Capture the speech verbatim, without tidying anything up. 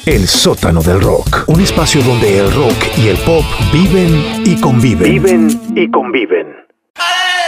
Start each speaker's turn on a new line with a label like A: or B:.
A: El sótano del rock, un espacio donde el rock y el pop viven y conviven.
B: Viven y conviven.